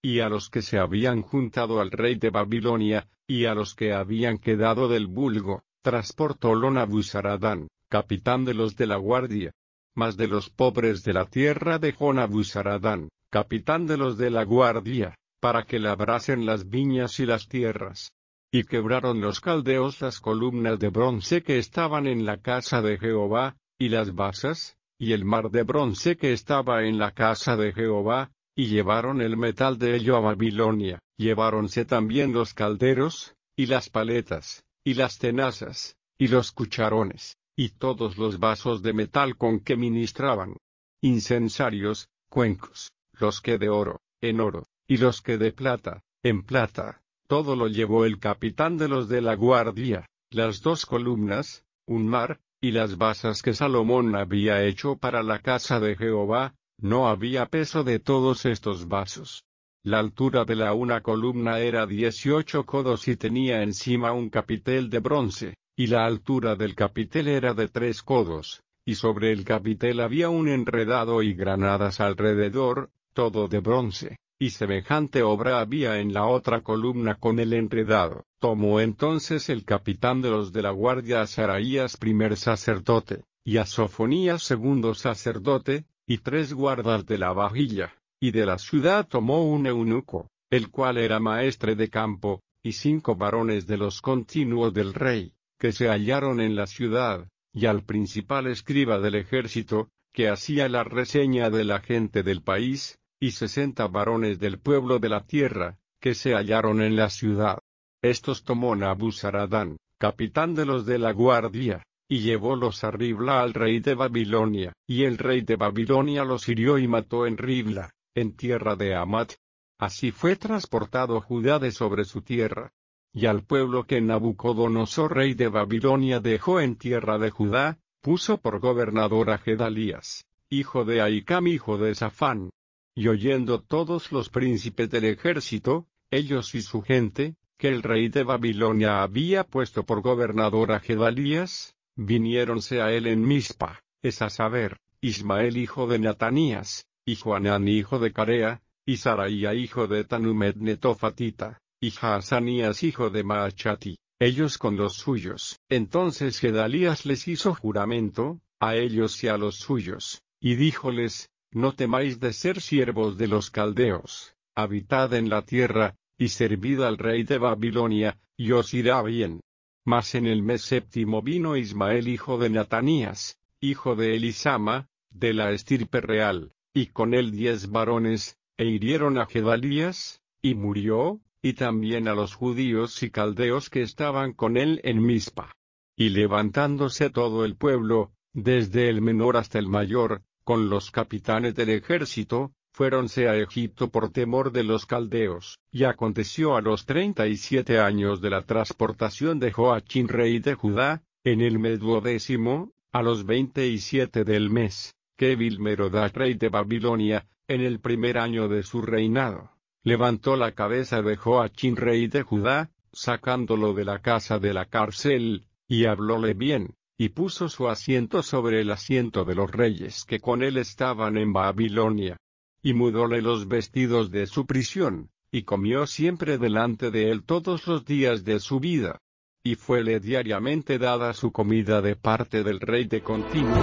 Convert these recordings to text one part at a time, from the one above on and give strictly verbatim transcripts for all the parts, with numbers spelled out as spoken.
y a los que se habían juntado al rey de Babilonia, y a los que habían quedado del vulgo, transportólo Nabuzaradán, capitán de los de la guardia. Mas de los pobres de la tierra dejó Nabuzaradán, capitán de los de la guardia, para que labrasen las viñas y las tierras. Y quebraron los caldeos las columnas de bronce que estaban en la casa de Jehová, y las basas, y el mar de bronce que estaba en la casa de Jehová, y llevaron el metal de ello a Babilonia. Lleváronse también los calderos, y las paletas, y las tenazas, y los cucharones, y todos los vasos de metal con que ministraban. Incensarios, cuencos, los que de oro, en oro, y los que de plata, en plata. Todo lo llevó el capitán de los de la guardia, las dos columnas, un mar, y las basas que Salomón había hecho para la casa de Jehová. No había peso de todos estos vasos. La altura de la una columna era dieciocho codos y tenía encima un capitel de bronce, y la altura del capitel era de tres codos, y sobre el capitel había un enredado y granadas alrededor, todo de bronce. Y semejante obra había en la otra columna con el enredado. Tomó entonces el capitán de los de la guardia a Saraías primer sacerdote, y a Sofonías segundo sacerdote, y tres guardas de la vajilla, y de la ciudad tomó un eunuco, el cual era maestre de campo, y cinco varones de los continuos del rey, que se hallaron en la ciudad, y al principal escriba del ejército, que hacía la reseña de la gente del país, y sesenta varones del pueblo de la tierra, que se hallaron en la ciudad. Estos tomó Nabuzaradán, capitán de los de la guardia, y llevólos a Ribla al rey de Babilonia, y el rey de Babilonia los hirió y mató en Ribla, en tierra de Hamat. Así fue transportado Judá de sobre su tierra. Y al pueblo que Nabucodonosor rey de Babilonia dejó en tierra de Judá, puso por gobernador a Gedalías, hijo de Ahicam hijo de Safán. Y oyendo todos los príncipes del ejército, ellos y su gente, que el rey de Babilonia había puesto por gobernador a Gedalías, viniéronse a él en Mizpa, es a saber, Ismael hijo de Natanías, y Joanán hijo de Carea, y Saraía hijo de Tanumet Netofatita, y Jaazanías hijo de Maachati, ellos con los suyos. Entonces Gedalías les hizo juramento, a ellos y a los suyos, y díjoles: No temáis de ser siervos de los caldeos, habitad en la tierra, y servid al rey de Babilonia, y os irá bien. Mas en el mes séptimo vino Ismael hijo de Natanías, hijo de Elisama, de la estirpe real, y con él diez varones, e hirieron a Gedalías, y murió, y también a los judíos y caldeos que estaban con él en Mizpa. Y levantándose todo el pueblo, desde el menor hasta el mayor, con los capitanes del ejército, fuéronse a Egipto por temor de los caldeos. Y aconteció a los treinta y siete años de la transportación de Joachín rey de Judá, en el mes duodécimo, a los veinte y siete del mes, que Evil-Merodach rey de Babilonia, en el primer año de su reinado, levantó la cabeza de Joachín rey de Judá, sacándolo de la casa de la cárcel, y hablóle bien, y puso su asiento sobre el asiento de los reyes que con él estaban en Babilonia. Y mudóle los vestidos de su prisión, y comió siempre delante de él todos los días de su vida. Y fuele diariamente dada su comida de parte del rey de continuo.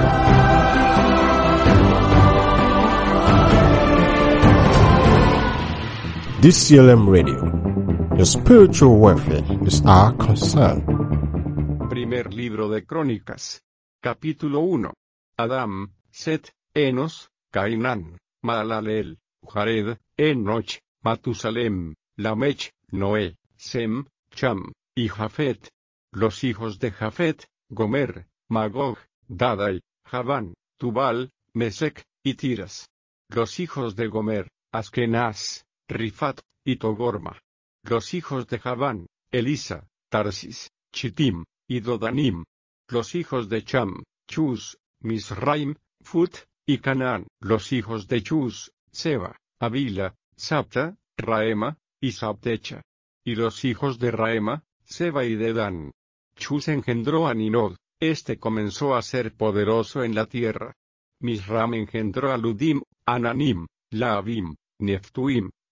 D C L M Radio. Your spiritual welfare is our concern. Primer libro de Crónicas. Capítulo uno. Adán, Set, Enos, Cainán, Mahalaleel, Jared, Enoch, Matusalem, Lamech, Noé, Sem, Cham, y Jafet. Los hijos de Jafet: Gomer, Magog, Dadai, Javán, Tubal, Mesec, y Tiras. Los hijos de Gomer: Askenaz, Rifat, y Togorma. Los hijos de Javán: Elisa, Tarsis, Chittim, y Dodanim. Los hijos de Cham: Chus, Misraim, Fut, y Canaán. Los hijos de Chus: Seba, Avila, Sapta, Raema, y Sabtecha. Y los hijos de Raema: Seba y Dedán. Chus engendró a Ninod, este comenzó a ser poderoso en la tierra. Misram engendró a Ludim, Ananim, Laabim, Neftuim,